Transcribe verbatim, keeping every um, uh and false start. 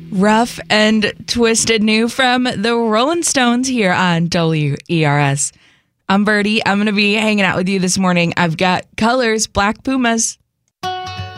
Rough and Twisted new from the Rolling Stones here on W E R S. I'm Birdie. I'm going to be hanging out with you this morning. I've got Colors, Black Pumas.